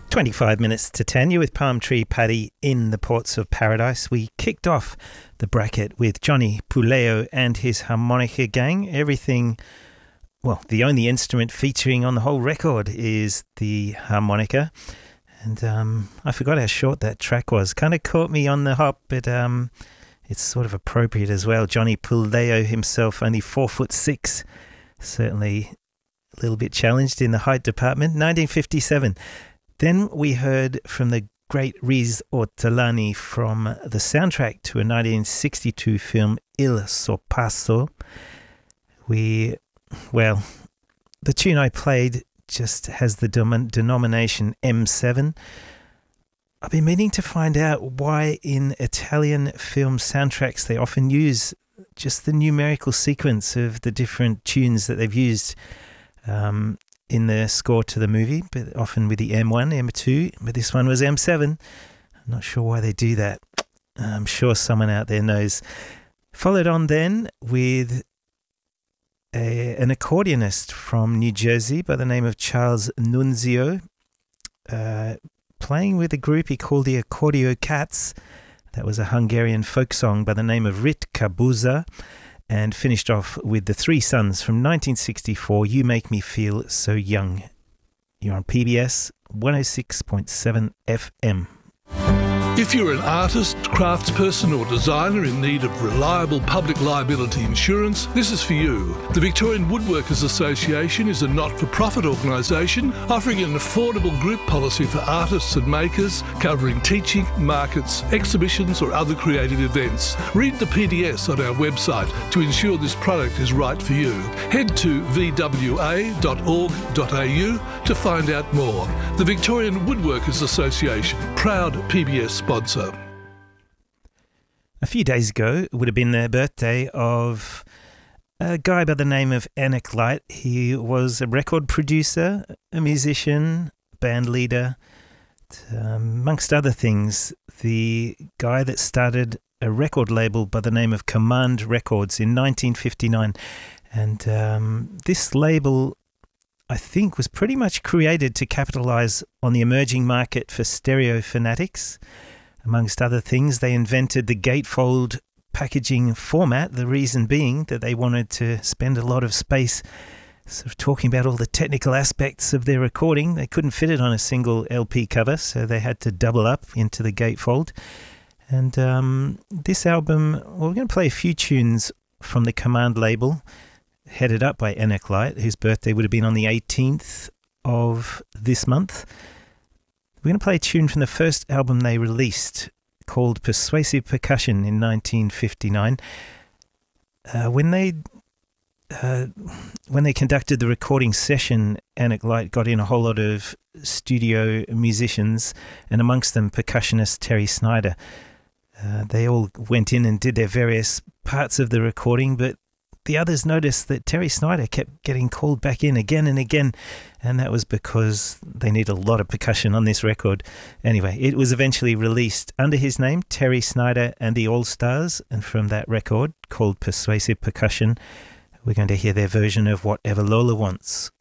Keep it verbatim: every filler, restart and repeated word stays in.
twenty-five minutes to ten, you're with Palm Tree Paddy in the Ports of Paradise. We kicked off the bracket with Johnny Puleo and his harmonica gang. Everything, well, the only instrument featuring on the whole record is the harmonica. And um, I forgot how short that track was. Kind of caught me on the hop, but um, it's sort of appropriate as well. Johnny Puleo himself, only four foot six, certainly a little bit challenged in the height department. nineteen fifty-seven. Then we heard from the great Riz Ortolani from the soundtrack to a nineteen sixty-two film, Il Sorpasso. We, well, the tune I played just has the dom- denomination M seven. I've been meaning to find out why in Italian film soundtracks they often use just the numerical sequence of the different tunes that they've used um, in the score to the movie, but often with the M one, M two, but this one was M seven. I'm not sure why they do that. I'm sure someone out there knows. Followed on then with a, an accordionist from New Jersey by the name of Charles Nunzio, uh, playing with a group he called the Accordio Cats. That was a Hungarian folk song by the name of Ritka Buza. And finished off with the Three Sons from nineteen sixty-four, You Make Me Feel So Young. You're on P B S one oh six point seven F M. If you're an artist, craftsperson or designer in need of reliable public liability insurance, this is for you. The Victorian Woodworkers Association is a not-for-profit organisation offering an affordable group policy for artists and makers covering teaching, markets, exhibitions or other creative events. Read the P D S on our website to ensure this product is right for you. Head to v w a dot org dot a u to find out more. The Victorian Woodworkers Association, proud P B S sponsor. A few days ago, it would have been the birthday of a guy by the name of Enoch Light. He was a record producer, a musician, band leader, um, amongst other things, the guy that started a record label by the name of Command Records in nineteen fifty-nine. And um, this label, I think, was pretty much created to capitalize on the emerging market for stereo fanatics. Amongst other things, they invented the gatefold packaging format, the reason being that they wanted to spend a lot of space sort of talking about all the technical aspects of their recording. They couldn't fit it on a single L P cover, so they had to double up into the gatefold. And um, this album, well, we're going to play a few tunes from the Command label, headed up by Enoch Light, whose birthday would have been on the eighteenth of this month. We're going to play a tune from the first album they released called Persuasive Percussion in nineteen fifty-nine. Uh, when they uh, when they conducted the recording session, Enoch Light got in a whole lot of studio musicians, and amongst them percussionist Terry Snyder. Uh, they all went in and did their various parts of the recording, but the others noticed that Terry Snyder kept getting called back in again and again, and that was because they need a lot of percussion on this record. Anyway, it was eventually released under his name, Terry Snyder and the All-Stars, and from that record called Persuasive Percussion, we're going to hear their version of Whatever Lola Wants.